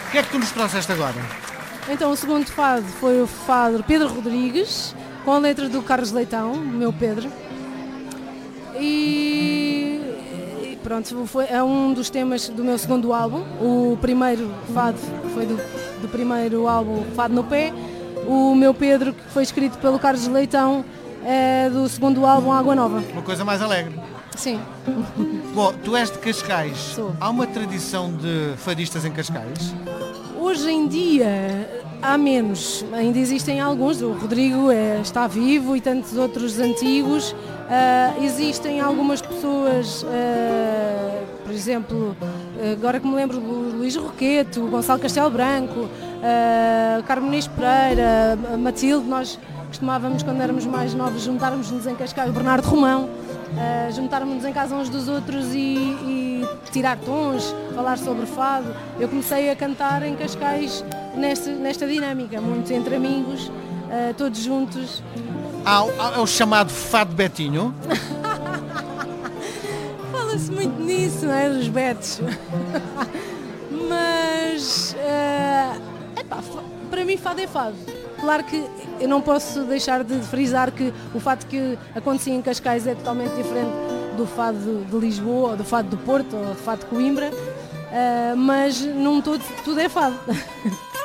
O que é que tu nos trouxeste agora? Então, o segundo fado foi o fado Pedro Rodrigues, com a letra do Carlos Leitão, o meu Pedro. E pronto, é um dos temas do meu segundo álbum. O primeiro fado foi do primeiro álbum, Fado no Pé. O meu Pedro, que foi escrito pelo Carlos Leitão, é do segundo álbum, Água Nova. Uma coisa mais alegre. Sim. Bom, tu és de Cascais. Sou. Há uma tradição de fadistas em Cascais? Hoje em dia há menos, ainda existem alguns, o Rodrigo está vivo e tantos outros antigos. Existem algumas pessoas, por exemplo, agora que me lembro do Luís Roqueto, o Gonçalo Castelo Branco, Carmo Muniz Pereira, a Matilde, nós costumávamos, quando éramos mais novos, juntarmos-nos em Cascais, o Bernardo Romão, juntarmos-nos em casa uns dos outros e tirar tons, falar sobre fado. Eu comecei a cantar em Cascais nesta dinâmica, muito entre amigos, todos juntos. Há o chamado Fado Betinho. Fala-se muito nisso, não é? Dos betos. Mas, para mim fado é fado. Claro que eu não posso deixar de frisar que o fado que acontecia em Cascais é totalmente diferente do fado de Lisboa, ou do fado do Porto, ou do fado de Coimbra, mas num todo, tudo é fado.